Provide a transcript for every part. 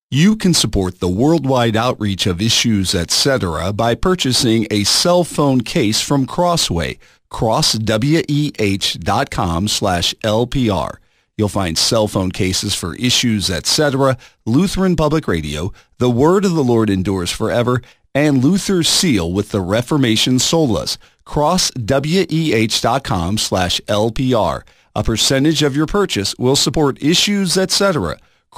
You can support the worldwide outreach of Issues Etc. by purchasing a cell phone case from Crossway, crossweh.com/LPR. You'll find cell phone cases for Issues Etc., Lutheran Public Radio, The Word of the Lord Endures Forever, and Luther's Seal with the Reformation Solas, crossweh.com/LPR. A percentage of your purchase will support Issues Etc.,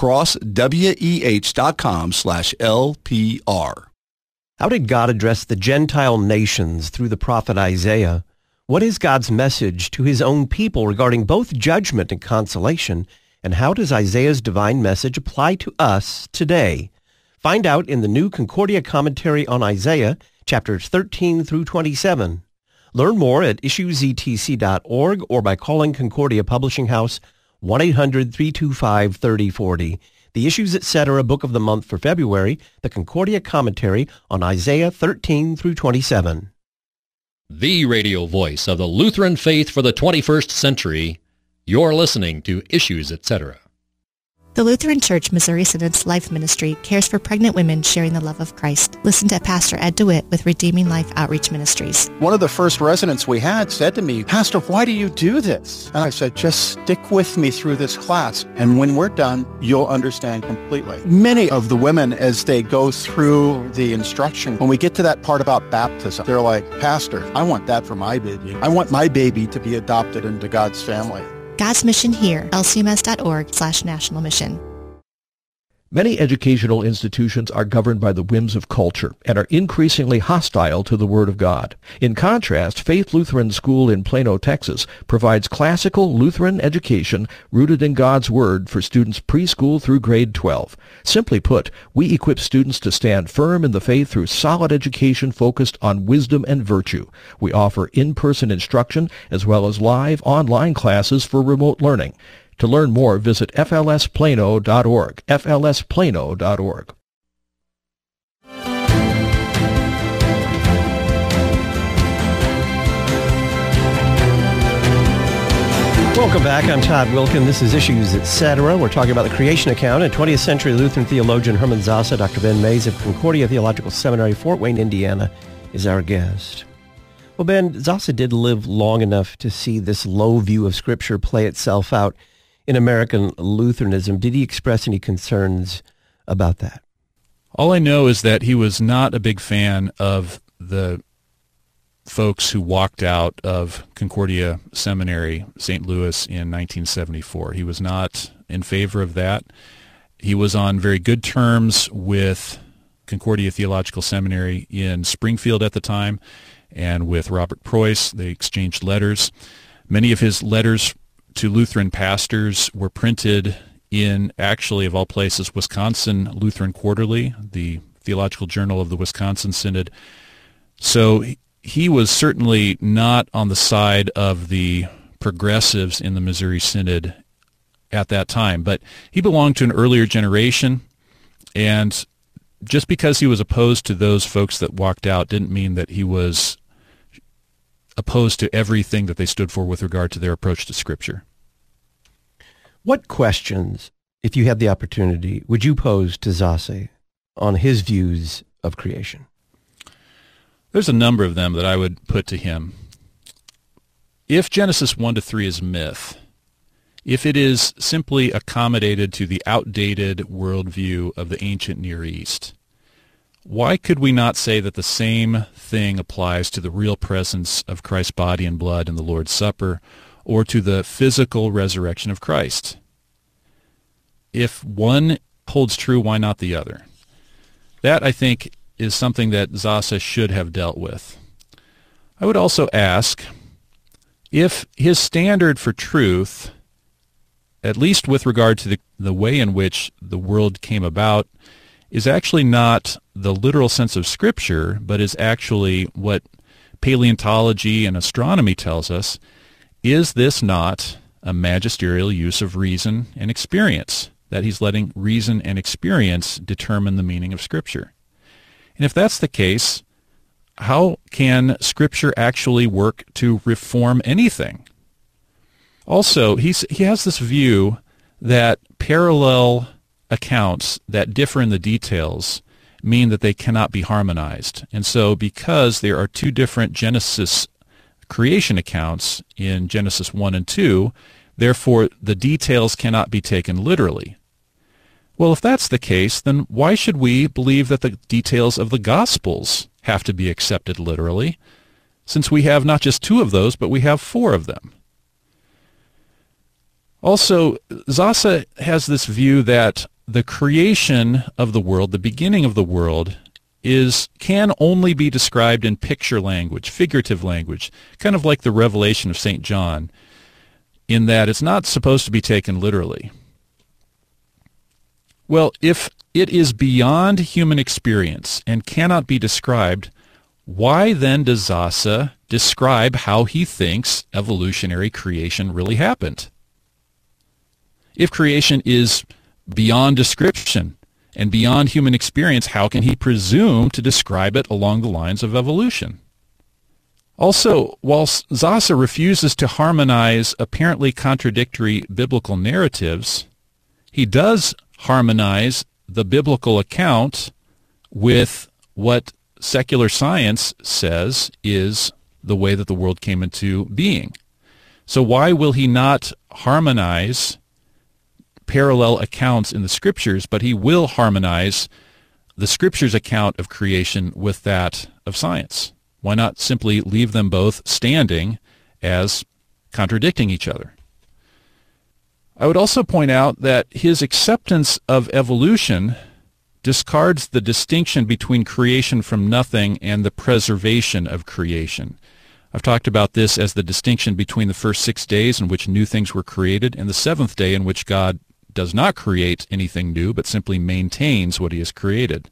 crossweh.com/LPR. How did God address the Gentile nations through the prophet Isaiah? What is God's message to his own people regarding both judgment and consolation? And how does Isaiah's divine message apply to us today? Find out in the new Concordia commentary on Isaiah, chapters 13 through 27. Learn more at issuesetc.org or by calling Concordia Publishing House 1-800-325-3040. The Issues Etc. Book of the Month for February, the Concordia Commentary on Isaiah 13 through 27. The radio voice of the Lutheran faith for the 21st century. You're listening to Issues Etc. The Lutheran Church Missouri Synod's Life Ministry cares for pregnant women sharing the love of Christ. Listen to Pastor Ed DeWitt with Redeeming Life Outreach Ministries. One of the first residents we had said to me, "Pastor, why do you do this?" And I said, "Just stick with me through this class, and when we're done, you'll understand completely." Many of the women, as they go through the instruction, when we get to that part about baptism, they're like, "Pastor, I want that for my baby. I want my baby to be adopted into God's family." God's Mission Here, lcms.org/national mission. Many educational institutions are governed by the whims of culture and are increasingly hostile to the Word of God. In contrast, Faith Lutheran School in Plano, Texas, provides classical Lutheran education rooted in God's Word for students preschool through grade 12. Simply put, we equip students to stand firm in the faith through solid education focused on wisdom and virtue. We offer in-person instruction as well as live online classes for remote learning. To learn more, visit flsplano.org, flsplano.org. Welcome back. I'm Todd Wilkin. This is Issues Etc. We're talking about the creation account, and 20th century Lutheran theologian Herman Zasa. Dr. Ben Mays of Concordia Theological Seminary, Fort Wayne, Indiana, is our guest. Well, Ben, Zasa did live long enough to see this low view of Scripture play itself out in American Lutheranism. Did he express any concerns about that? All I know is that he was not a big fan of the folks who walked out of Concordia Seminary, St. Louis, in 1974. He was not in favor of that. He was on very good terms with Concordia Theological Seminary in Springfield at the time and with Robert Preuss. They exchanged letters. Many of his letters to Lutheran pastors were printed in, actually, of all places, Wisconsin Lutheran Quarterly, the theological journal of the Wisconsin Synod. So he was certainly not on the side of the progressives in the Missouri Synod at that time, but he belonged to an earlier generation, and just because he was opposed to those folks that walked out didn't mean that he was opposed to everything that they stood for with regard to their approach to Scripture. What questions, if you had the opportunity, would you pose to Zasa on his views of creation? There's a number of them that I would put to him. If Genesis 1-3 is myth, if it is simply accommodated to the outdated worldview of the ancient Near East, why could we not say that the same thing applies to the real presence of Christ's body and blood in the Lord's Supper, or to the physical resurrection of Christ? If one holds true, why not the other? That, I think, is something that Zasa should have dealt with. I would also ask if his standard for truth, at least with regard to the way in which the world came about, is actually not the literal sense of Scripture, but is actually what paleontology and astronomy tells us. Is this not a magisterial use of reason and experience, that he's letting reason and experience determine the meaning of Scripture? And if that's the case, how can Scripture actually work to reform anything? Also, he has this view that parallel accounts that differ in the details mean that they cannot be harmonized. And so because there are two different Genesis creation accounts in Genesis 1 and 2, therefore the details cannot be taken literally. Well, if that's the case, then why should we believe that the details of the Gospels have to be accepted literally, since we have not just two of those, but we have four of them? Also, Zasa has this view that the creation of the world, the beginning of the world, can only be described in picture language, figurative language, kind of like the Revelation of St. John, in that it's not supposed to be taken literally. Well, if it is beyond human experience and cannot be described, why then does Zasa describe how he thinks evolutionary creation really happened? If creation is beyond description and beyond human experience, how can he presume to describe it along the lines of evolution? Also, while Zasa refuses to harmonize apparently contradictory biblical narratives, he does harmonize the biblical account with what secular science says is the way that the world came into being. So why will he not harmonize parallel accounts in the Scriptures, but he will harmonize the Scriptures' account of creation with that of science? Why not simply leave them both standing as contradicting each other? I would also point out that his acceptance of evolution discards the distinction between creation from nothing and the preservation of creation. I've talked about this as the distinction between the first 6 days in which new things were created and the seventh day in which God does not create anything new but simply maintains what he has created.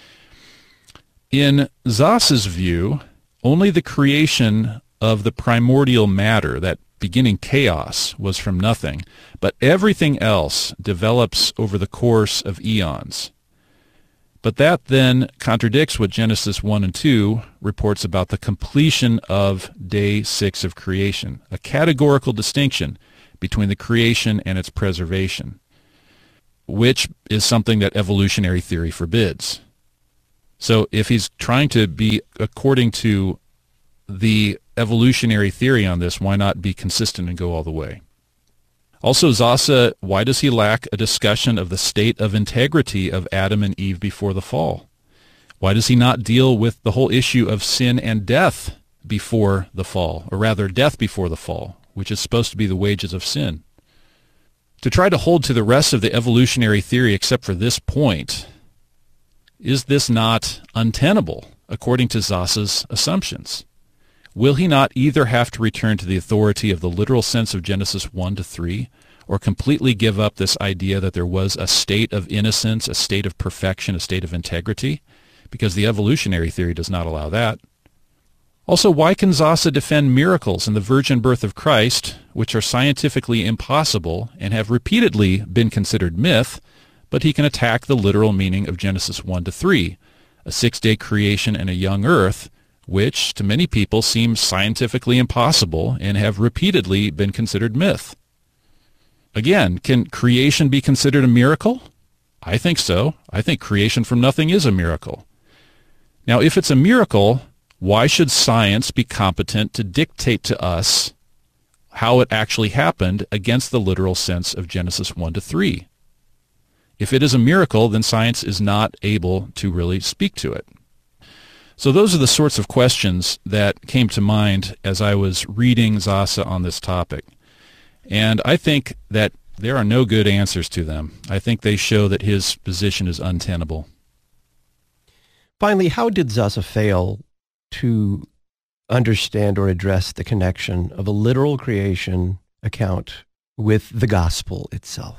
In Zasa's view, only the creation of the primordial matter, that beginning chaos, was from nothing, but everything else develops over the course of eons. But that then contradicts what Genesis 1 and 2 reports about the completion of day 6 of creation, a categorical distinction between the creation and its preservation, which is something that evolutionary theory forbids. So if he's trying to be according to the evolutionary theory on this, why not be consistent and go all the way? Also, Zasa, why does he lack a discussion of the state of integrity of Adam and Eve before the fall? Why does he not deal with the whole issue of sin and death before the fall, or rather death before the fall, which is supposed to be the wages of sin? To try to hold to the rest of the evolutionary theory except for this point, is this not untenable according to Zasa's assumptions? Will he not either have to return to the authority of the literal sense of Genesis 1 to 3, or completely give up this idea that there was a state of innocence, a state of perfection, a state of integrity? Because the evolutionary theory does not allow that. Also, why can Zasa defend miracles and the virgin birth of Christ, which are scientifically impossible and have repeatedly been considered myth, but he can attack the literal meaning of Genesis 1 to 3, a 6-day creation and a young earth, which to many people seems scientifically impossible and have repeatedly been considered myth? Again, can creation be considered a miracle? I think so. I think creation from nothing is a miracle. Now, if it's a miracle, why should science be competent to dictate to us how it actually happened against the literal sense of Genesis 1 to 3? If it is a miracle, then science is not able to really speak to it. So those are the sorts of questions that came to mind as I was reading Zasa on this topic. And I think that there are no good answers to them. I think they show that his position is untenable. Finally, how did Zasa fail to understand or address the connection of a literal creation account with the gospel itself?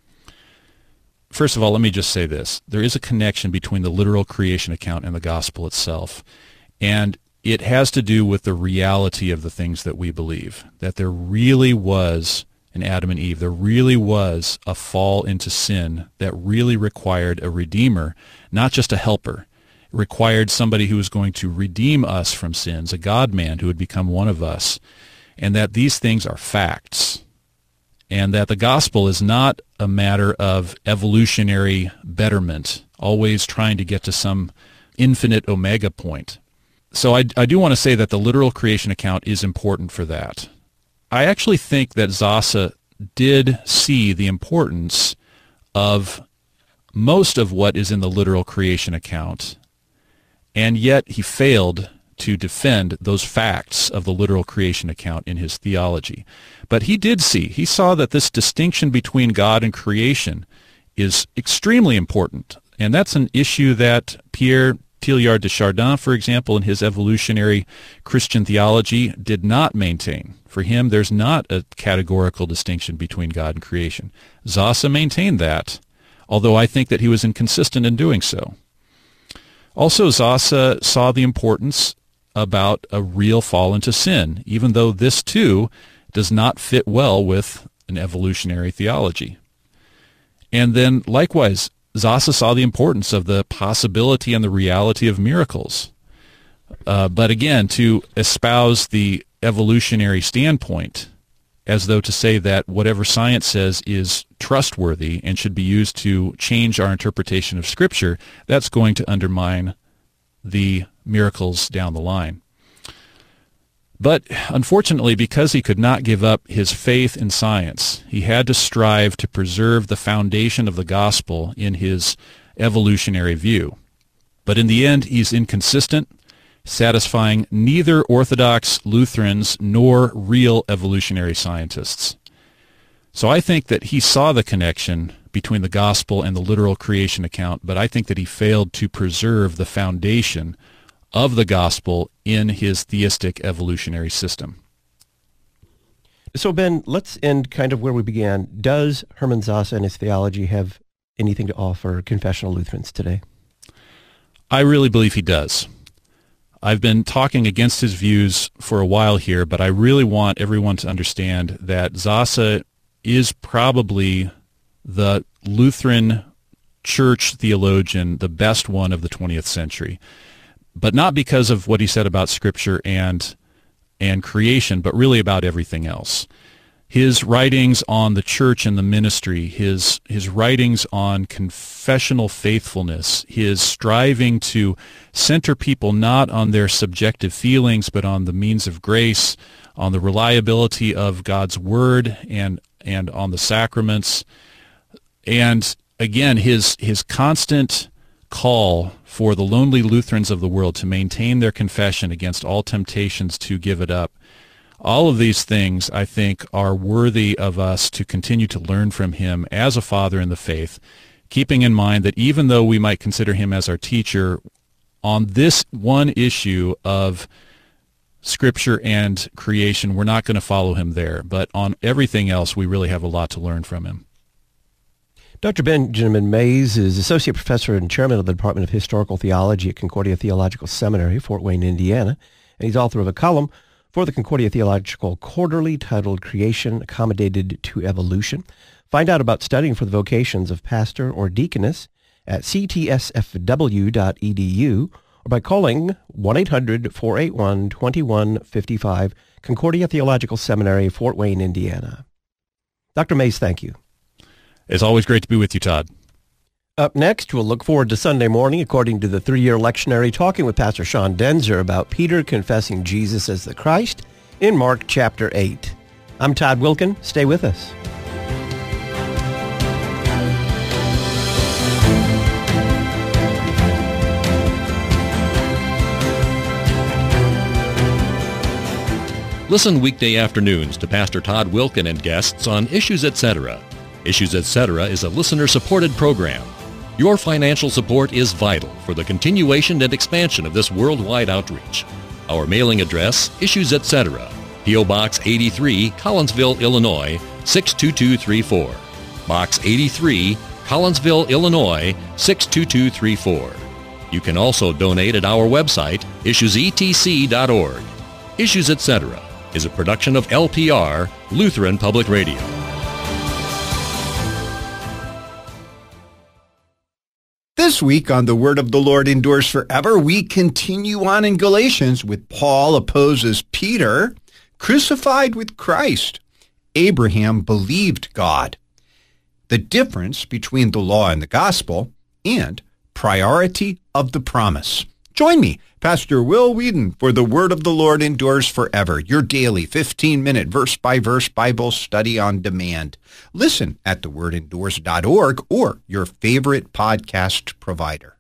First of all, let me just say this. There is a connection between the literal creation account and the gospel itself, and it has to do with the reality of the things that we believe, that there really was an Adam and Eve. There really was a fall into sin that really required a redeemer, not just a helper. It required somebody who was going to redeem us from sins, a God-man who would become one of us, and that these things are facts. and that the gospel is not a matter of evolutionary betterment, always trying to get to some infinite omega point. So I do want to say that the literal creation account is important for that. I actually think that Zasa did see the importance of most of what is in the literal creation account, and yet he failed to defend those facts of the literal creation account in his theology. But he saw that this distinction between God and creation is extremely important, and that's an issue that Pierre Teilhard de Chardin, for example, in his evolutionary Christian theology, did not maintain. For him, there's not a categorical distinction between God and creation. Zasa maintained that, although I think that he was inconsistent in doing so. Also, Zasa saw the importance about a real fall into sin, even though this, too, does not fit well with an evolutionary theology. And then, likewise, Zasa saw the importance of the possibility and the reality of miracles. But again, to espouse the evolutionary standpoint, as though to say that whatever science says is trustworthy and should be used to change our interpretation of Scripture, that's going to undermine the miracles down the line. But unfortunately, because he could not give up his faith in science, he had to strive to preserve the foundation of the gospel in his evolutionary view. But in the end, he's inconsistent, satisfying neither Orthodox Lutherans nor real evolutionary scientists. So I think that he saw the connection between the gospel and the literal creation account, but I think that he failed to preserve the foundation of the gospel in his theistic evolutionary system. So, Ben, let's end kind of where we began. Does Hermann Zasa and his theology have anything to offer confessional Lutherans today? I really believe he does. I've been talking against his views for a while here, but I really want everyone to understand that Zasa is probably the Lutheran church theologian, the best one of the 20th century. But not because of what he said about Scripture and creation, but really about everything else. His writings on the church and the ministry, his writings on confessional faithfulness, his striving to center people not on their subjective feelings, but on the means of grace, on the reliability of God's Word and on the sacraments, and again, his constant call for the lonely Lutherans of the world to maintain their confession against all temptations to give it up. All of these things, I think, are worthy of us to continue to learn from him as a father in the faith, keeping in mind that even though we might consider him as our teacher, on this one issue of Scripture and creation, we're not going to follow him there. But on everything else, we really have a lot to learn from him. Dr. Benjamin Mays is Associate Professor and Chairman of the Department of Historical Theology at Concordia Theological Seminary, Fort Wayne, Indiana, and he's author of a column for the Concordia Theological Quarterly titled Creation Accommodated to Evolution. Find out about studying for the vocations of pastor or deaconess at ctsfw.edu or by calling 1-800-481-2155, Concordia Theological Seminary, Fort Wayne, Indiana. Dr. Mays, thank you. It's always great to be with you, Todd. Up next, we'll look forward to Sunday morning, according to the 3-year lectionary, talking with Pastor Sean Denzer about Peter confessing Jesus as the Christ in Mark chapter 8. I'm Todd Wilkin. Stay with us. Listen weekday afternoons to Pastor Todd Wilkin and guests on Issues Etc. Issues Etc. is a listener-supported program. Your financial support is vital for the continuation and expansion of this worldwide outreach. Our mailing address, Issues Etc., P.O. Box 83, Collinsville, Illinois, 62234. Box 83, Collinsville, Illinois, 62234. You can also donate at our website, issuesetc.org. Issues Etc. is a production of LPR, Lutheran Public Radio. This week on The Word of the Lord Endures Forever, we continue on in Galatians with Paul opposes Peter, crucified with Christ, Abraham believed God. The difference between the law and the gospel, and priority of the promise. Join me, Pastor Will Whedon, for the Word of the Lord Endures Forever, your daily 15-minute verse-by-verse Bible study on demand. Listen at thewordendures.org or your favorite podcast provider.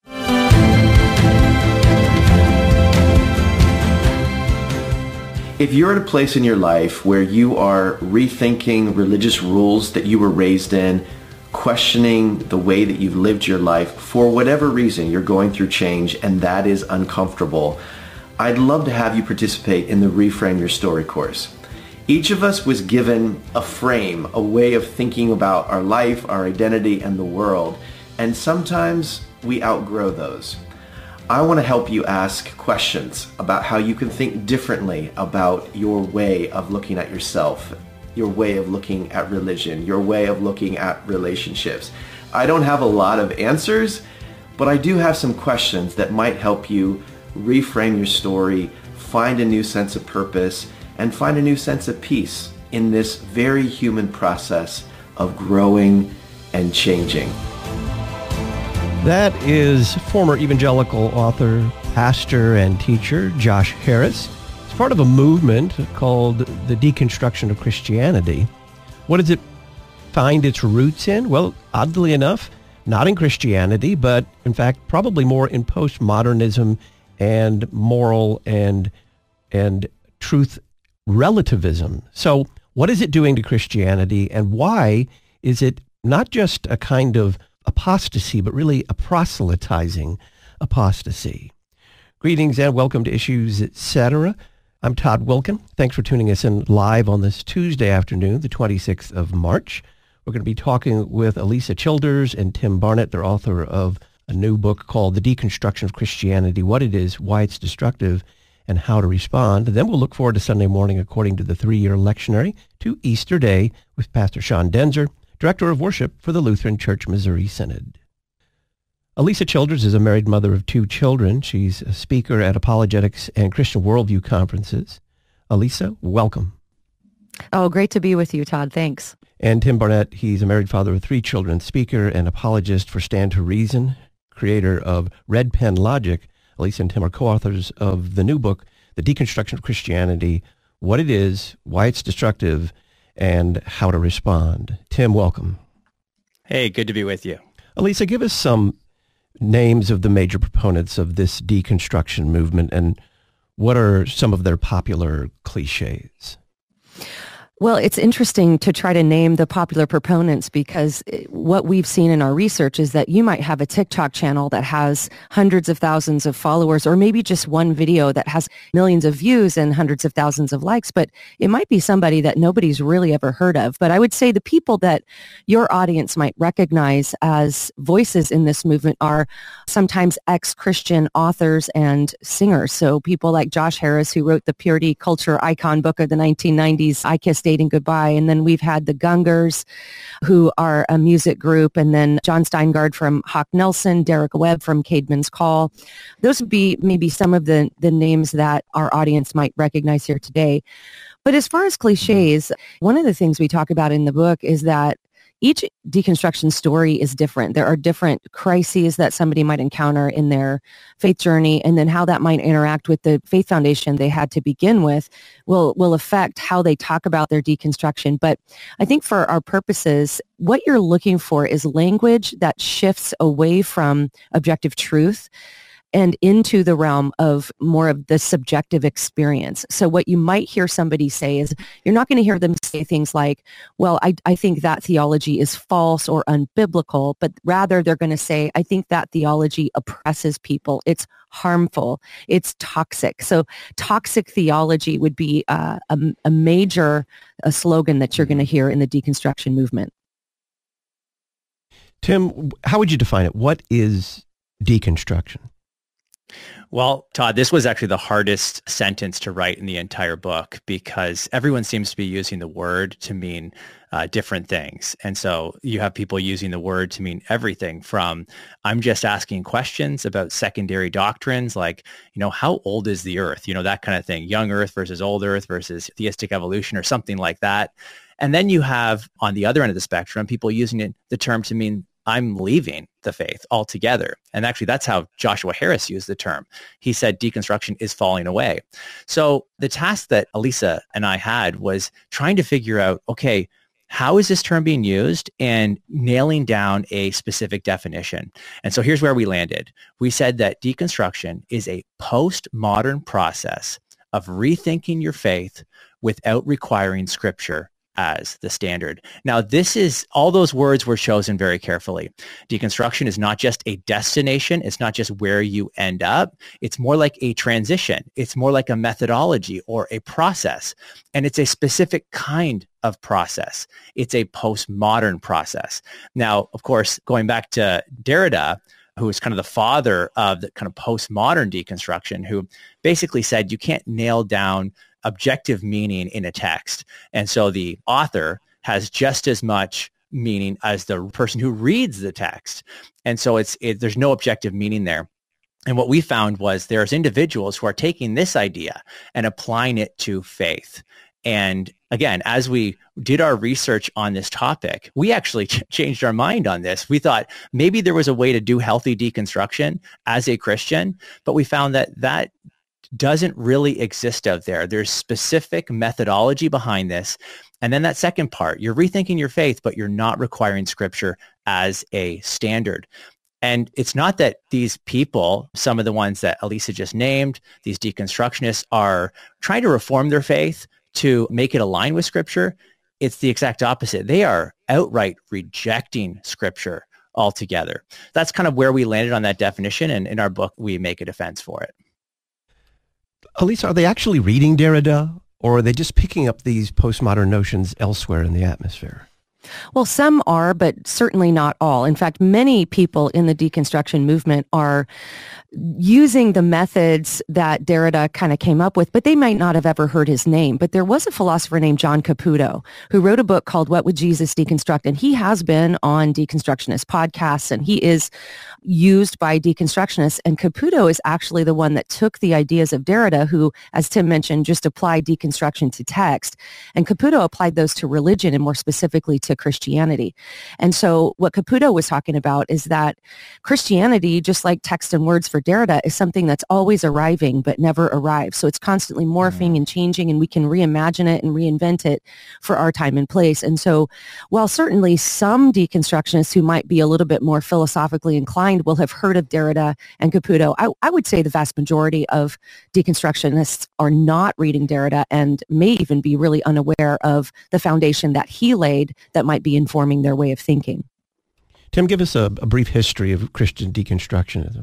If you're at a place in your life where you are rethinking religious rules that you were raised in, questioning the way that you've lived your life, for whatever reason you're going through change and that is uncomfortable, I'd love to have you participate in the Reframe Your Story course. Each of us was given a frame, a way of thinking about our life, our identity, and the world, and sometimes we outgrow those. I want to help you ask questions about how you can think differently about your way of looking at yourself, your way of looking at religion, your way of looking at relationships. I don't have a lot of answers, but I do have some questions that might help you reframe your story, find a new sense of purpose, and find a new sense of peace in this very human process of growing and changing. That is former evangelical author, pastor, and teacher Josh Harris. It's part of a movement called the Deconstruction of Christianity. What does it find its roots in? Well, oddly enough, not in Christianity, but in fact, probably more in postmodernism and moral and truth relativism. So what is it doing to Christianity, and why is it not just a kind of apostasy, but really a proselytizing apostasy? Greetings and welcome to Issues Etc. I'm Todd Wilkin. Thanks for tuning us in live on this Tuesday afternoon, the 26th of March. We're going to be talking with Elisa Childers and Tim Barnett. They're author of a new book called The Deconstruction of Christianity, What It Is, Why It's Destructive, and How to Respond. And then we'll look forward to Sunday morning according to the 3-year lectionary to Easter Day with Pastor Sean Denzer, Director of Worship for the Lutheran Church Missouri Synod. Elisa Childers is a married mother of 2 children. She's a speaker at apologetics and Christian worldview conferences. Elisa, welcome. Oh, great to be with you, Todd. Thanks. And Tim Barnett, he's a married father of 3 children, speaker and apologist for Stand to Reason, creator of Red Pen Logic. Elisa and Tim are co-authors of the new book, The Deconstruction of Christianity, What It Is, Why It's Destructive, and How to Respond. Tim, welcome. Hey, good to be with you. Elisa, give us some names of the major proponents of this deconstruction movement, and what are some of their popular cliches? Well, it's interesting to try to name the popular proponents, because what we've seen in our research is that you might have a TikTok channel that has hundreds of thousands of followers, or maybe just one video that has millions of views and hundreds of thousands of likes, but it might be somebody that nobody's really ever heard of. But I would say the people that your audience might recognize as voices in this movement are sometimes ex-Christian authors and singers. So people like Josh Harris, who wrote the purity culture icon book of the 1990s, I Kissed Dating Goodbye. And then we've had the Gungers, who are a music group, and then John Steingard from Hawk Nelson, Derek Webb from Caedmon's Call. Those would be maybe some of the names that our audience might recognize here today. But as far as cliches, one of the things we talk about in the book is that each deconstruction story is different. There are different crises that somebody might encounter in their faith journey, and then how that might interact with the faith foundation they had to begin with will affect how they talk about their deconstruction. But I think for our purposes, what you're looking for is language that shifts away from objective truth and into the realm of more of the subjective experience. So what you might hear somebody say is, you're not going to hear them say things like, well, I think that theology is false or unbiblical, but rather they're going to say, I think that theology oppresses people. It's harmful. It's toxic. So toxic theology would be a major slogan that you're going to hear in the deconstruction movement. Tim, how would you define it? What is deconstruction? Well, Todd, this was actually the hardest sentence to write in the entire book, because everyone seems to be using the word to mean different things. And so you have people using the word to mean everything from, I'm just asking questions about secondary doctrines like, how old is the earth? That kind of thing, young earth versus old earth versus theistic evolution or something like that. And then you have on the other end of the spectrum, people using the term to mean I'm leaving the faith altogether. And actually, that's how Joshua Harris used the term. He said deconstruction is falling away. So the task that Elisa and I had was trying to figure out, okay, how is this term being used, and nailing down a specific definition. And so here's where we landed. We said that deconstruction is a postmodern process of rethinking your faith without requiring Scripture as the standard. Now, all those words were chosen very carefully. Deconstruction is not just a destination. It's not just where you end up. It's more like a transition. It's more like a methodology or a process. And it's a specific kind of process. It's a postmodern process. Now, of course, going back to Derrida, who is kind of the father of the kind of postmodern deconstruction, who basically said you can't nail down objective meaning in a text. And so the author has just as much meaning as the person who reads the text. And so there's no objective meaning there. And what we found was there's individuals who are taking this idea and applying it to faith. And again, as we did our research on this topic, we actually changed our mind on this. We thought maybe there was a way to do healthy deconstruction as a Christian, but we found that doesn't really exist out there. There's specific methodology behind this. And then that second part, you're rethinking your faith, but you're not requiring Scripture as a standard. And it's not that these people, some of the ones that Elisa just named, these deconstructionists, are trying to reform their faith to make it align with Scripture. It's the exact opposite. They are outright rejecting Scripture altogether. That's kind of where we landed on that definition. And in our book, we make a defense for it. Elisa, are they actually reading Derrida, or are they just picking up these postmodern notions elsewhere in the atmosphere? Well, some are, but certainly not all. In fact, many people in the deconstruction movement are using the methods that Derrida kind of came up with, but they might not have ever heard his name. But there was a philosopher named John Caputo who wrote a book called What Would Jesus Deconstruct? And he has been on deconstructionist podcasts, and he is used by deconstructionists. And Caputo is actually the one that took the ideas of Derrida, who, as Tim mentioned, just applied deconstruction to text. And Caputo applied those to religion, and more specifically to Christianity. And so what Caputo was talking about is that Christianity, just like text and words for Derrida, is something that's always arriving but never arrives. So it's constantly morphing and changing, and we can reimagine it and reinvent it for our time and place. And so while certainly some deconstructionists who might be a little bit more philosophically inclined will have heard of Derrida and Caputo, I would say the vast majority of deconstructionists are not reading Derrida and may even be really unaware of the foundation that he laid that might be informing their way of thinking. Tim, give us a brief history of Christian deconstructionism.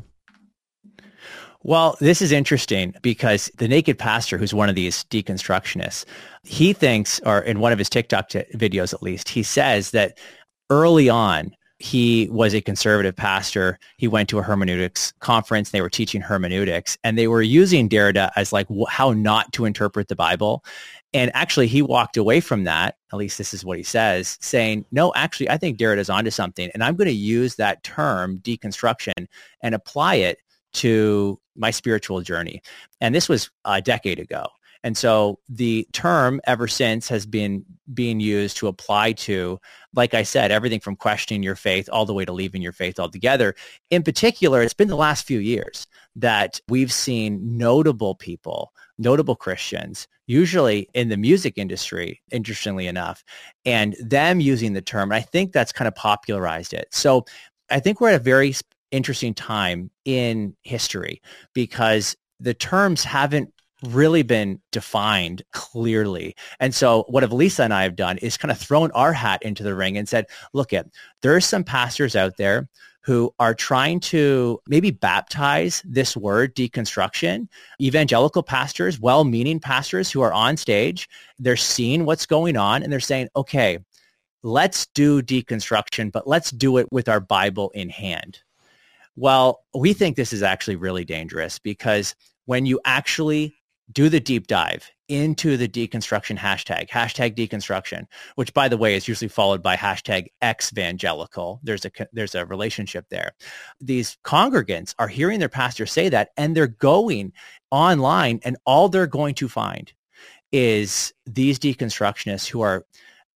Well, this is interesting because the Naked Pastor, who's one of these deconstructionists, he thinks, or in one of his TikTok videos at least, he says that early on, he was a conservative pastor. He went to a hermeneutics conference. They were teaching hermeneutics, and they were using Derrida as like how not to interpret the Bible. And actually, he walked away from that. At least this is what he says, saying, no, actually, I think Derrida's onto something. And I'm going to use that term, deconstruction, and apply it to my spiritual journey. And this was a decade ago. And so the term ever since has been being used to apply to, like I said, everything from questioning your faith all the way to leaving your faith altogether. In particular, it's been the last few years that we've seen notable people, notable Christians, usually in the music industry, interestingly enough, and them using the term. And I think that's kind of popularized it. So I think we're at a very interesting time in history because the terms haven't really been defined clearly. And so what Elisa and I have done is kind of thrown our hat into the ring and said, look, there are some pastors out there who are trying to maybe baptize this word deconstruction. Evangelical pastors, well-meaning pastors who are on stage, they're seeing what's going on and they're saying, okay, let's do deconstruction, but let's do it with our Bible in hand. Well, we think this is actually really dangerous because when you actually do the deep dive into the deconstruction hashtag deconstruction, which by the way is usually followed by hashtag exvangelical. There's a relationship there. These congregants are hearing their pastor say that, and they're going online, and all they're going to find is these deconstructionists who are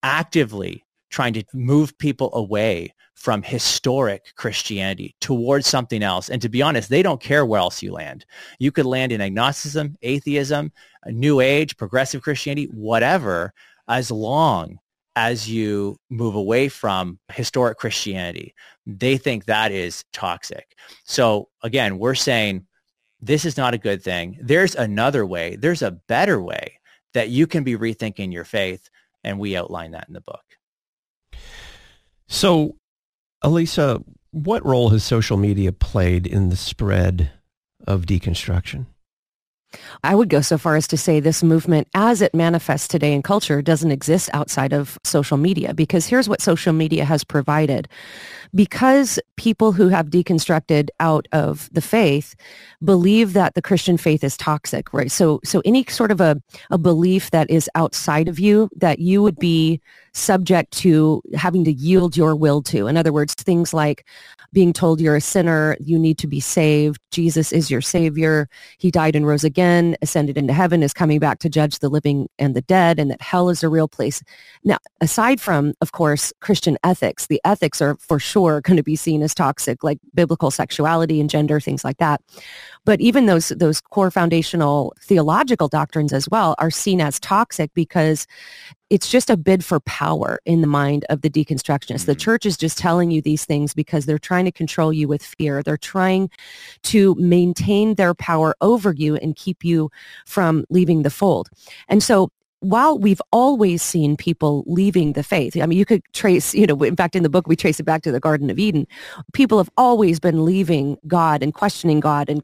actively trying to move people away from historic Christianity towards something else. And to be honest, they don't care where else you land. You could land in agnosticism, atheism, New Age, progressive Christianity, whatever, as long as you move away from historic Christianity. They think that is toxic. So again, we're saying this is not a good thing. There's another way. There's a better way that you can be rethinking your faith. And we outline that in the book. So, Elisa, what role has social media played in the spread of deconstruction? I would go so far as to say this movement, as it manifests today in culture, doesn't exist outside of social media, because here's what social media has provided. Because people who have deconstructed out of the faith believe that the Christian faith is toxic, right? So any sort of a belief that is outside of you, that you would be subject to having to yield your will to. In other words, things like being told you're a sinner, you need to be saved, Jesus is your savior, he died and rose again, ascended into heaven, is coming back to judge the living and the dead, and that hell is a real place. Now, aside from, of course, Christian ethics, the ethics are for sure going to be seen as toxic, like biblical sexuality and gender, things like that. But even those core foundational theological doctrines as well are seen as toxic because it's just a bid for power in the mind of the deconstructionists. The church is just telling you these things because they're trying to control you with fear. They're trying to maintain their power over you and keep you from leaving the fold. And so while we've always seen people leaving the faith, I mean, you could trace, in fact, in the book, we trace it back to the Garden of Eden. People have always been leaving God and questioning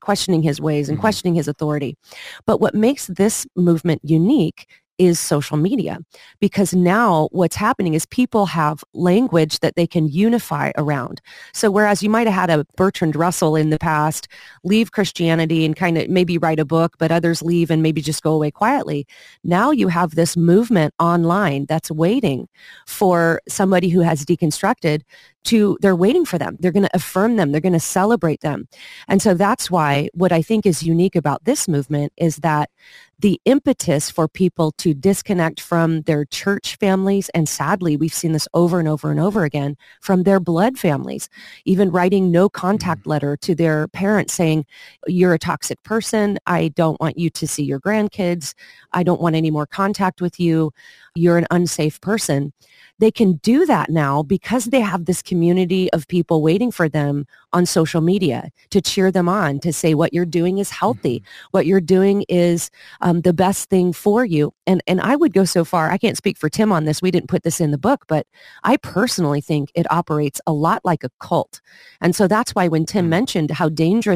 his ways and questioning his authority. But what makes this movement unique is social media, because now what's happening is people have language that they can unify around. So whereas you might have had a Bertrand Russell in the past leave Christianity and kind of maybe write a book, but others leave and maybe just go away quietly, now you have this movement online that's waiting for somebody who has deconstructed they're waiting for them. They're going to affirm them. They're going to celebrate them. And so that's why what I think is unique about this movement is that the impetus for people to disconnect from their church families, and sadly, we've seen this over and over and over again, from their blood families, even writing no contact letter to their parents saying, you're a toxic person. I don't want you to see your grandkids. I don't want any more contact with you. You're an unsafe person. They can do that now because they have this community of people waiting for them on social media to cheer them on, to say what you're doing is healthy, what you're doing is the best thing for you. And I would go so far, I can't speak for Tim on this, we didn't put this in the book, but I personally think it operates a lot like a cult. And so that's why when Tim mentioned how dangerous